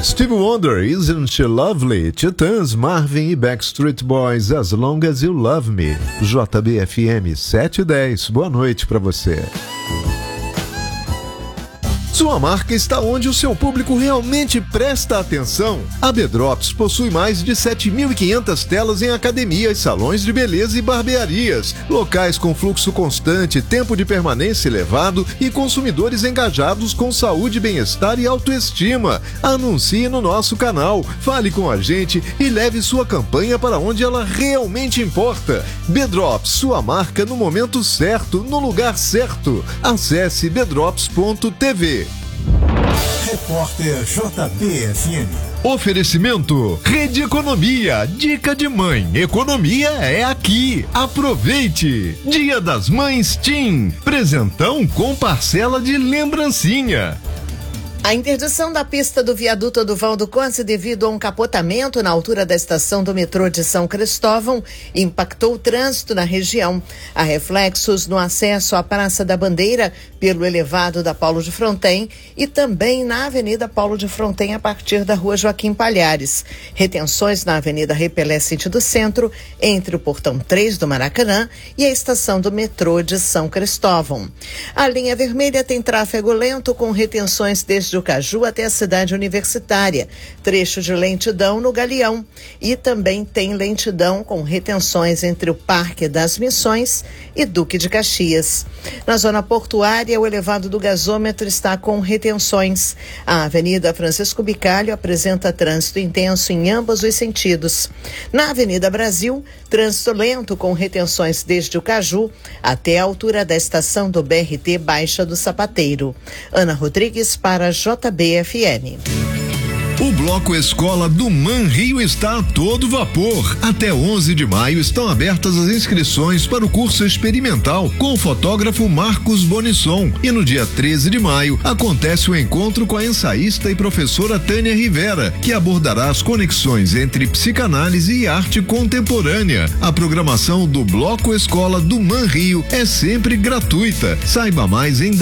Stevie Wonder, Isn't She Lovely? Titãs, Marvin e Backstreet Boys, As Long As You Love Me. JBFM 710, boa noite pra você. Sua marca está onde o seu público realmente presta atenção. A B-Drops possui mais de 7.500 telas em academias, salões de beleza e barbearias, locais com fluxo constante, tempo de permanência elevado e consumidores engajados com saúde, bem-estar e autoestima. Anuncie no nosso canal, fale com a gente e leve sua campanha para onde ela realmente importa. B-Drops, sua marca no momento certo, no lugar certo. Acesse bdrops.tv. Repórter JBFM. Oferecimento Rede Economia, dica de mãe, economia é aqui, aproveite. Dia das Mães TIM, presentão com parcela de lembrancinha. A interdição da pista do viaduto Oduvaldo Conce devido a um capotamento na altura da estação do metrô de São Cristóvão impactou o trânsito na região. Há reflexos no acesso à Praça da Bandeira pelo elevado da Paulo de Fronten e também na Avenida Paulo de Fronten a partir da Rua Joaquim Palhares. Retenções na Avenida Repelé sentido centro entre o Portão 3 do Maracanã e a estação do metrô de São Cristóvão. A linha vermelha tem tráfego lento com retenções desde o Caju até a cidade universitária, trecho de lentidão no Galeão, e também tem lentidão com retenções entre o Parque das Missões e Duque de Caxias. Na zona portuária, o elevado do gasômetro está com retenções. A Avenida Francisco Bicalho apresenta trânsito intenso em ambos os sentidos. Na Avenida Brasil, trânsito lento com retenções desde o Caju até a altura da estação do BRT Baixa do Sapateiro. Ana Rodrigues para JBFM. O Bloco Escola do Manrio está a todo vapor. Até 11 de maio estão abertas as inscrições para o curso experimental com o fotógrafo Marcos Bonisson. E no dia 13 de maio acontece o encontro com a ensaísta e professora Tânia Rivera, que abordará as conexões entre psicanálise e arte contemporânea. A programação do Bloco Escola do Manrio é sempre gratuita. Saiba mais em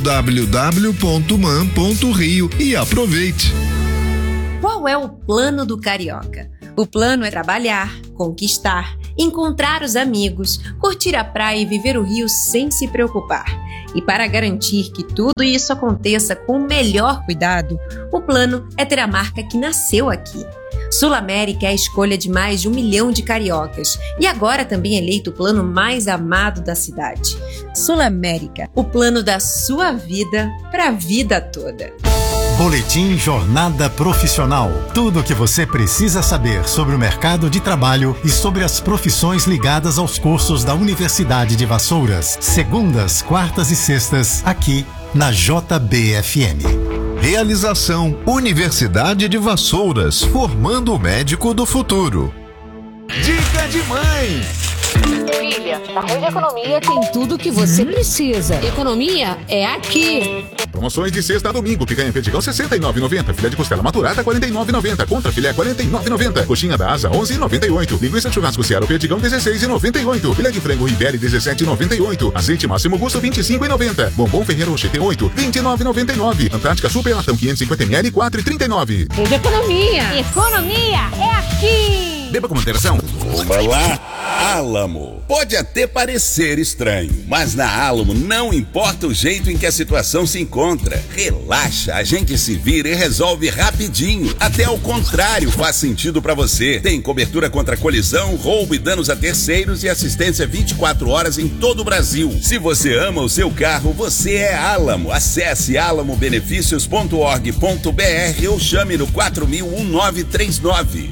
www.man.rio e aproveite. Qual é o plano do carioca? O plano é trabalhar, conquistar, encontrar os amigos, curtir a praia e viver o Rio sem se preocupar. E para garantir que tudo isso aconteça com o melhor cuidado, o plano é ter a marca que nasceu aqui. Sul América é a escolha de mais de 1 milhão de cariocas e agora também eleito o plano mais amado da cidade. Sul América, o plano da sua vida para a vida toda. Boletim Jornada Profissional. Tudo o que você precisa saber sobre o mercado de trabalho e sobre as profissões ligadas aos cursos da Universidade de Vassouras. Segundas, quartas e sextas, aqui na JBFM. Realização Universidade de Vassouras, formando o médico do futuro. Dica de mãe. Filha, na Rede Economia tem tudo o que você precisa. Economia é aqui. Promoções de sexta a domingo. Picanha Perdigão R$ 69,90. Filé de costela maturada R$ 49,90. Contra filé R$ 49,90. Coxinha da asa R$ 11,98. Linguiça de churrasco Seara Perdigão R$ 16,98. Filé de frango Ribery R$ 17,98. Azeite Máximo Gusto R$ 25,90. Bombom Ferreiro Rocher T8 R$ 29,99. Antártica Super Latão 550ml R$ 4,39. Rede Economia. Economia é aqui. Beba com moderação. Olá, Álamo. Pode até parecer estranho, mas na Álamo não importa o jeito em que a situação se encontra. Relaxa, a gente se vira e resolve rapidinho. Até ao contrário, faz sentido pra você. Tem cobertura contra colisão, roubo e danos a terceiros e assistência 24 horas em todo o Brasil. Se você ama o seu carro, você é Álamo. Acesse alamobenefícios.org.br ou chame no 4000-1939.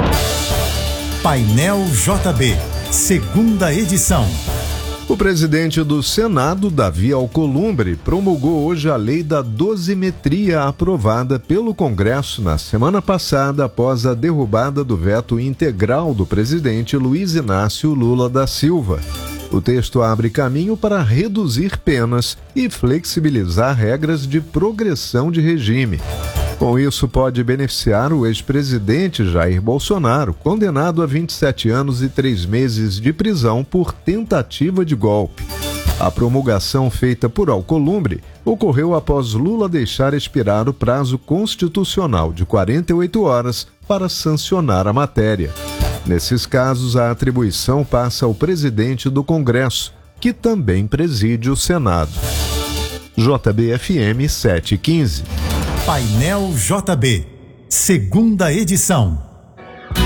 Painel JB, segunda edição. O presidente do Senado, Davi Alcolumbre, promulgou hoje a lei da dosimetria aprovada pelo Congresso na semana passada após a derrubada do veto integral do presidente Luiz Inácio Lula da Silva. O texto abre caminho para reduzir penas e flexibilizar regras de progressão de regime. Com isso, pode beneficiar o ex-presidente Jair Bolsonaro, condenado a 27 anos e 3 meses de prisão por tentativa de golpe. A promulgação feita por Alcolumbre ocorreu após Lula deixar expirar o prazo constitucional de 48 horas para sancionar a matéria. Nesses casos, a atribuição passa ao presidente do Congresso, que também preside o Senado. JB-FM 715. Painel JB, segunda edição.